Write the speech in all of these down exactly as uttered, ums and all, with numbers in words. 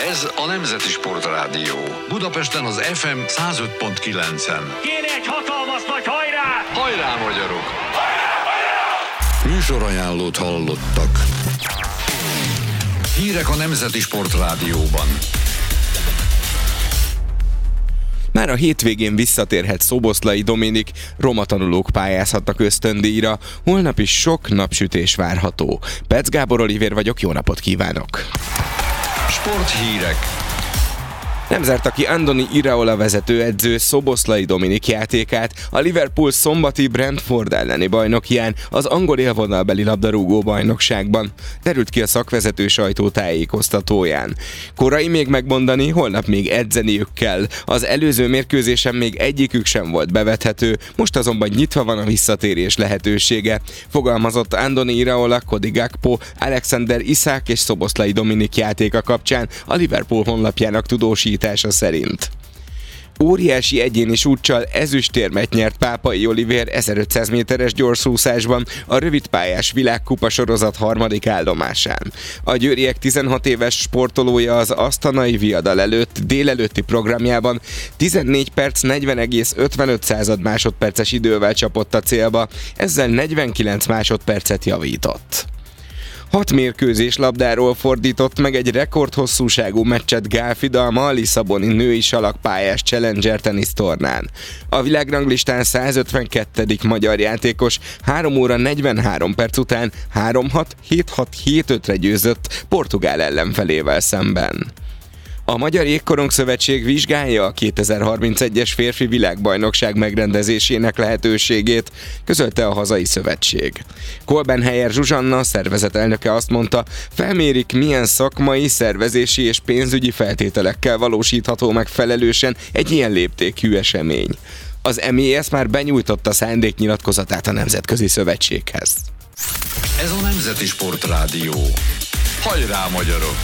Ez a Nemzeti Sportrádió. Budapesten az ef em száz öt pont kilencen. Kéne egy hatalmas nagy hajrá! Hajrá, magyarok! Hajrá, hajrá! Műsorajánlót hallottak. Hírek a Nemzeti Sportrádióban. Már a hétvégén visszatérhet Szoboszlai Dominik, roma tanulók pályázhatnak ösztöndíjra, holnap is sok napsütés várható. Pec Gábor Olivér vagyok, jó napot kívánok! Sporthírek. Nem zárta ki Andoni Iraola vezetőedző Szoboszlai Dominik játékát a Liverpool szombati Brentford elleni bajnokján az angol élvonalbeli labdarúgó bajnokságban. Derült ki a szakvezető sajtó tájékoztatóján. Korai még megmondani, holnap még edzeniük kell. Az előző mérkőzésen még egyikük sem volt bevethető, most azonban nyitva van a visszatérés lehetősége. Fogalmazott Andoni Iraola, Cody Gakpo, Alexander Isak és Szoboszlai Dominik játéka kapcsán a Liverpool honlapjának tudósít szerint. Óriási egyéni súccsal ezüstérmet nyert Pápai Olivér ezerötszáz méteres gyorsúszásban a rövidpályás világkupa sorozat harmadik állomásán. A győriek tizenhat éves sportolója az asztanai viadal előtt délelőtti programjában tizennégy perc negyven egész ötvenöt másodperces idővel csapott a célba, ezzel negyvenkilenc másodpercet javított. Hat mérkőzés labdáról fordított meg egy rekordhosszúságú meccset Gál Fidalma a lisszaboni női salakpályás Challenger tenisztornán. A világranglistán százötvenkettedik magyar játékos három óra negyvenhárom perc után három hat, hét hat, hét ötre győzött portugál ellenfelével szemben. A Magyar Jégkorong Szövetség vizsgálja a kétezer-harmincegyes férfi világbajnokság megrendezésének lehetőségét, közölte a hazai szövetség. Kolbenhelyer Zsuzsanna, szervezet elnöke azt mondta, felmérik, milyen szakmai, szervezési és pénzügyi feltételekkel valósítható meg felelősen egy ilyen léptékű esemény. Az em i es már benyújtotta szándéknyilatkozatát a Nemzetközi Szövetséghez. Ez a Nemzeti Sportrádió. Hajrá, magyarok!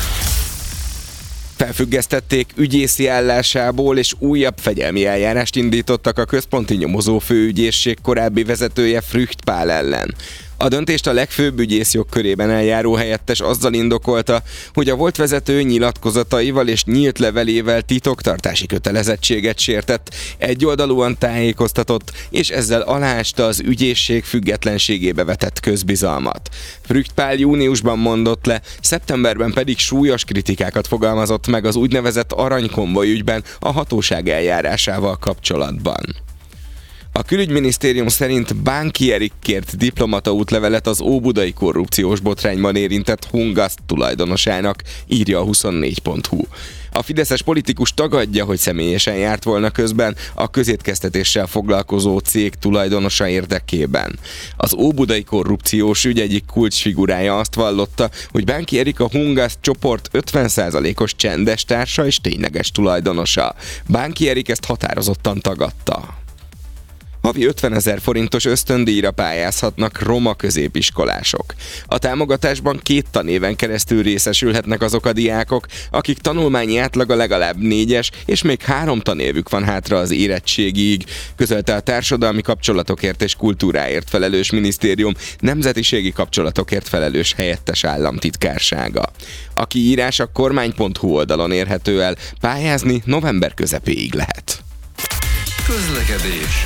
Felfüggesztették ügyészi állásából, és újabb fegyelmi eljárást indítottak a központi nyomozó főügyészség korábbi vezetője Frücht Pál ellen. A döntést a legfőbb ügyész jogkörében eljáró helyettes azzal indokolta, hogy a volt vezető nyilatkozataival és nyílt levelével titoktartási kötelezettséget sértett, egyoldalúan tájékoztatott, és ezzel aláásta az ügyészség függetlenségébe vetett közbizalmat. Frücht Pál júniusban mondott le, szeptemberben pedig súlyos kritikákat fogalmazott meg az úgynevezett aranykonvoj ügyben a hatóság eljárásával kapcsolatban. A külügyminisztérium szerint Bánki Erik kért diplomata útlevelet az óbudai korrupciós botrányban érintett Hungast tulajdonosának, írja a huszonnégy pont hu. A fideszes politikus tagadja, hogy személyesen járt volna közben a közétkeztetéssel foglalkozó cég tulajdonosa érdekében. Az óbudai korrupciós ügy egyik kulcsfigurája azt vallotta, hogy Bánki Erik a Hungast csoport ötven százalékos csendes társa és tényleges tulajdonosa. Bánki Erik ezt határozottan tagadta. Havi ötvenezer forintos ösztöndíjra pályázhatnak roma középiskolások. A támogatásban két tanéven keresztül részesülhetnek azok a diákok, akik tanulmányi átlaga legalább négyes, és még három tanévük van hátra az érettségig, közölte a Társadalmi Kapcsolatokért és Kultúráért felelős minisztérium nemzetiségi kapcsolatokért felelős helyettes államtitkársága. A kiírás a kormány pont hu oldalon érhető el, pályázni november közepéig lehet. Közlekedés.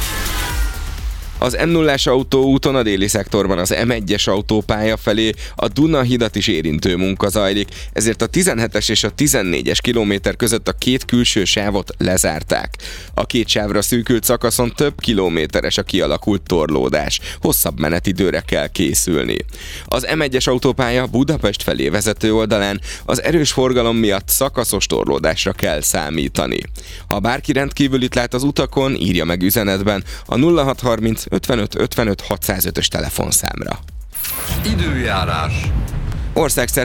Az em nullás autóúton a déli szektorban az em egyes autópálya felé a Duna-hidat is érintő munka zajlik, ezért a tizenhetes és a tizennégyes kilométer között a két külső sávot lezárták. A két sávra szűkült szakaszon több kilométeres a kialakult torlódás, hosszabb menetidőre kell készülni. Az em egyes autópálya Budapest felé vezető oldalán az erős forgalom miatt szakaszos torlódásra kell számítani. Ha bárki rendkívülit lát az utakon, írja meg üzenetben a nulla hat harminc ötvenöt ötvenöt hatszázötös telefonszámra. Időjárás. Országszerte